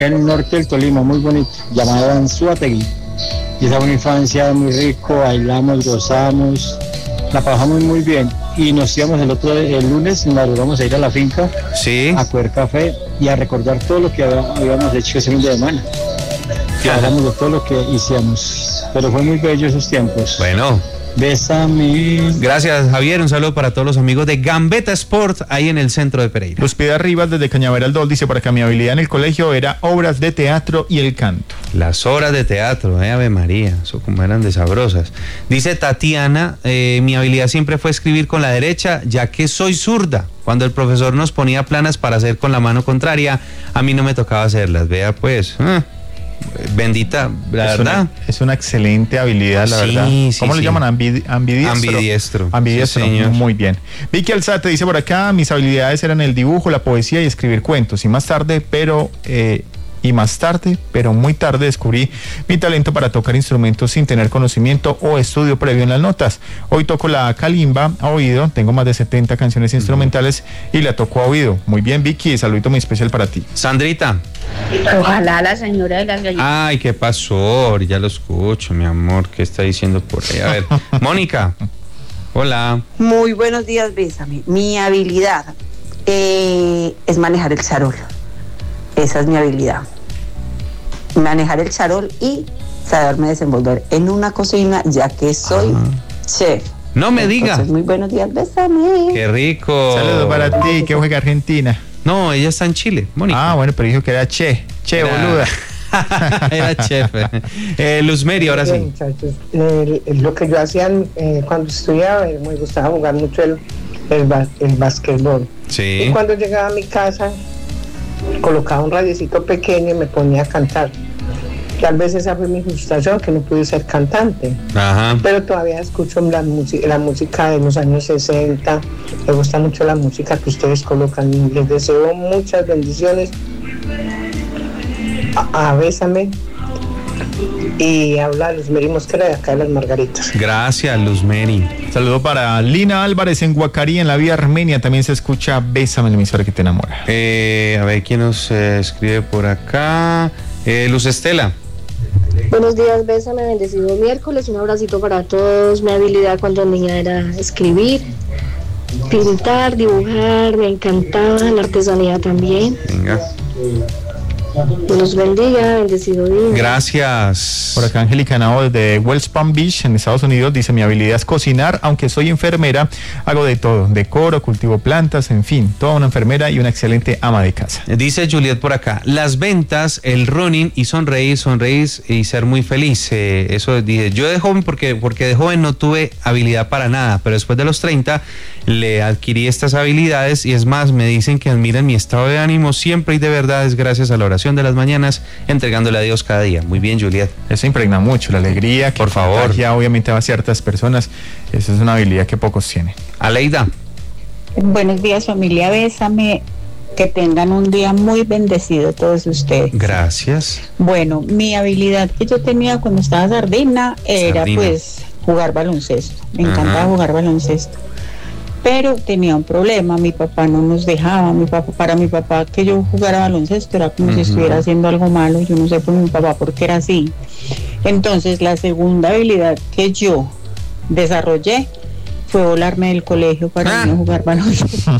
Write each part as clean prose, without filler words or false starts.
En el norte del Tolima, muy bonito, llamado Anzoátegui. Y esa fue una infancia muy rico, bailamos, gozamos, la pasamos muy bien. Y nos íbamos el lunes, madrugamos a ir a la finca, sí, a coger café y a recordar todo lo que habíamos hecho ese fin de semana. Y hablamos de todo lo que hicimos. Pero fue muy bello esos tiempos. Bueno. Bésame. Gracias, Javier. Un saludo para todos los amigos de Gambetta Sport, ahí en el centro de Pereira. Los Piedras Rivas desde Cañaveral 2 dice por acá: mi habilidad en el colegio era obras de teatro y el canto. Las obras de teatro, Ave María, eso como eran de sabrosas. Dice Tatiana, mi habilidad siempre fue escribir con la derecha, ya que soy zurda. Cuando el profesor nos ponía planas para hacer con la mano contraria, a mí no me tocaba hacerlas. Vea pues, bendita, la verdad. Es una excelente habilidad, la verdad. ¿Cómo le llaman? Ambidiestro. Ambidiestro, sí, muy bien. Vicky Alzate dice por acá: mis habilidades eran el dibujo, la poesía y escribir cuentos. Y más tarde, pero muy tarde descubrí mi talento para tocar instrumentos sin tener conocimiento o estudio previo en las notas. Hoy toco la calimba a oído, tengo más de 70 canciones instrumentales y la toco a oído. Muy bien, Vicky, saludito muy especial para ti. Sandrita. Ojalá la señora de las gallinas. Ay, ¿qué pasó? Ya lo escucho, mi amor. ¿Qué está diciendo por ahí? A ver, Mónica. Hola. Muy buenos días, Bésame. Mi habilidad es manejar el charol. Esa es mi habilidad. Manejar el charol y saberme desenvolver en una cocina, ya que soy chef. No me diga. Muy buenos días, Bésame. Qué rico. Saludos para ti, que juega Argentina. No, ella está en Chile, Mónica. Ah, bueno, pero dijo que era boluda. Era chef. Luz Mary, ahora sí. Muchachos, lo que yo hacía cuando estudiaba, me gustaba jugar mucho el básquetbol. Sí. Y cuando llegaba a mi casa, colocaba un radiecito pequeño y me ponía a cantar. Tal vez esa fue mi frustración, que no pude ser cantante. Ajá. Pero todavía escucho la música de los años 60. Me gusta mucho la música que ustedes colocan. Les deseo muchas bendiciones. Bésame. Y habla Luz Mary Mosquera de acá de Las Margaritas. Gracias, Luz Mary. Saludo para Lina Álvarez en Guacarí, en la vía Armenia. También se escucha Bésame, la emisora que te enamora. A ver quién nos escribe por acá. Luz Estela. Buenos días, Bésame, bendecido miércoles. Un abracito para todos. Mi habilidad cuando niña era escribir, pintar, dibujar. Me encantaba la artesanía también. Venga. Dios bendiga, bendecido día. Gracias. Por acá Angélica Nao desde West Palm Beach en Estados Unidos dice: mi habilidad es cocinar, aunque soy enfermera, hago de todo, decoro, cultivo plantas, en fin, toda una enfermera y una excelente ama de casa. Dice Juliet por acá: las ventas, el running y sonreír y ser muy feliz. Eso dice, yo de joven porque de joven no tuve habilidad para nada, pero después de los 30 le adquirí estas habilidades y es más, me dicen que admiran mi estado de ánimo siempre y de verdad es gracias a la oración de las mañanas, entregándole a Dios cada día. Muy bien, Juliet. Eso impregna mucho, la alegría que por favor ya obviamente va a ciertas personas. Esa es una habilidad que pocos tienen. Aleida. Buenos días, familia Bésame. Que tengan un día muy bendecido todos ustedes. Gracias. Bueno, mi habilidad que yo tenía cuando estaba sardina era pues jugar baloncesto. Me encantaba jugar baloncesto. Pero tenía un problema, mi papá no nos dejaba. Para mi papá que yo jugara baloncesto era como si estuviera haciendo algo malo. Yo no sé por mi papá por qué era así. Entonces la segunda habilidad que yo desarrollé fue volarme del colegio para no jugar baloncesto.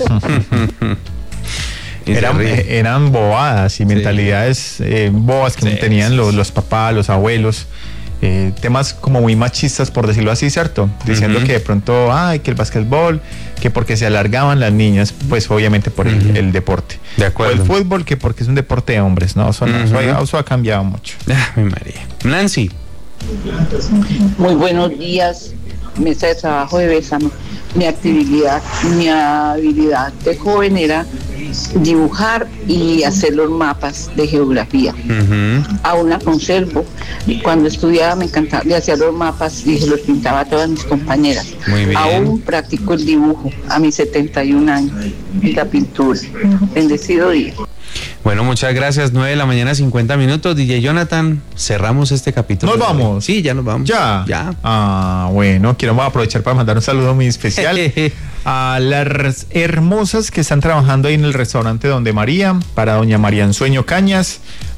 Eran bobadas y mentalidades bobas que tenían los papás, los abuelos. Temas como muy machistas, por decirlo así, ¿cierto? Diciendo que de pronto, que el básquetbol, que porque se alargaban las niñas, pues obviamente por el deporte. De acuerdo. O el fútbol, que porque es un deporte de hombres, ¿no? Eso ha cambiado mucho. Mi María. Nancy. Muy buenos días, mesa de trabajo de Bésame. Mi habilidad de joven era dibujar y hacer los mapas de geografía. Aún la conservo. Y cuando estudiaba me encantaba, le hacía los mapas y se los pintaba a todas mis compañeras. Muy bien. Aún practico el dibujo a mis 71 años y la pintura. Bendecido día. Bueno, muchas gracias. 9:50 a.m. DJ Jonathan, cerramos este capítulo. ¿Nos vamos? Sí, ya nos vamos. ¿Ya? Bueno, quiero aprovechar para mandar un saludo muy especial a las hermosas que están trabajando ahí en el restaurante Donde María, para doña María Ensueño Cañas,